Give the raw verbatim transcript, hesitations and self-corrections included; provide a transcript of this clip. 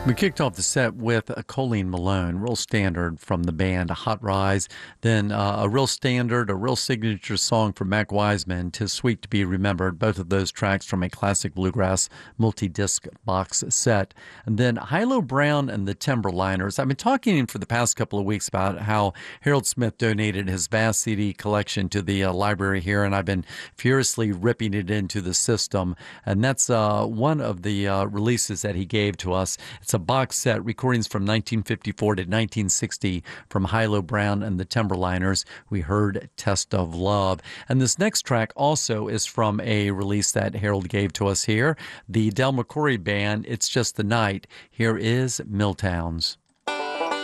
We kicked off the set with a Colleen Malone, real standard from the band Hot Rise. Then uh, a real standard, a real signature song from Mac Wiseman, "'Tis Sweet to Be Remembered." Both of those tracks from a classic bluegrass multi-disc box set. And then Hilo Brown and the Timberliners. I've been talking for the past couple of weeks about how Harold Smith donated his vast C D collection to the uh, library here, and I've been furiously ripping it into the system. And that's uh, one of the uh, releases that he gave to us. It's a box set, recordings from nineteen fifty-four to nineteen sixty from Hilo Brown and the Timberliners. We heard "Test of Love." And this next track also is from a release that Harold gave to us here. The Del McCoury Band, "It's Just the Night." Here is Milltowns.